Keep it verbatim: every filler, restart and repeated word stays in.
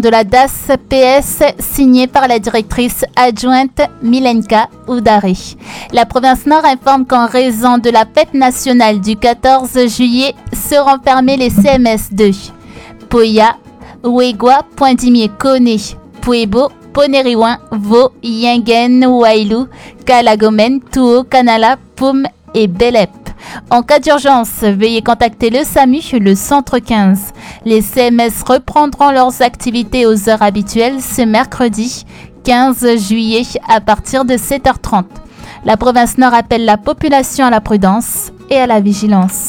de la D A S P S signé par la directrice adjointe Milenka Oudari. La province Nord informe qu'en raison de la fête nationale du quatorze juillet seront fermés les C M S de Poya, Ouegwa, Poindimier, Kone, Puebo, Poneriwan, Vo, Yingen, Wailou, Kalagomen, Tuo, Kanala, Poum et Belep. En cas d'urgence, veuillez contacter le SAMU, le centre quinze. Les C M S reprendront leurs activités aux heures habituelles ce mercredi quinze juillet à partir de sept heures trente. La province Nord appelle la population à la prudence et à la vigilance.